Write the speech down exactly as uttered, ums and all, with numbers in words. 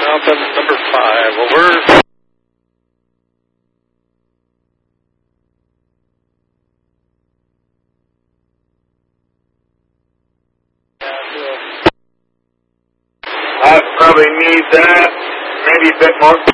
South of number five. Over. I probably need that. Maybe a bit more.